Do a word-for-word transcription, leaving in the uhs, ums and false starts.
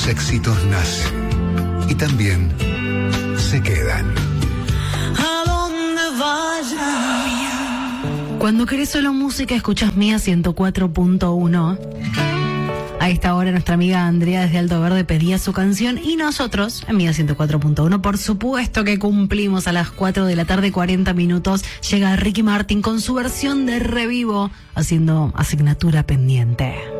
éxitos nacen y también se quedan. A donde vaya. Cuando querés solo música, escuchas Mía ciento cuatro punto uno. A esta hora nuestra amiga Andrea desde Alto Verde pedía su canción y nosotros, en Mía ciento cuatro punto uno, por supuesto que cumplimos. A las cuatro de la tarde, cuarenta minutos, llega Ricky Martin con su versión de Revivo, haciendo Asignatura Pendiente.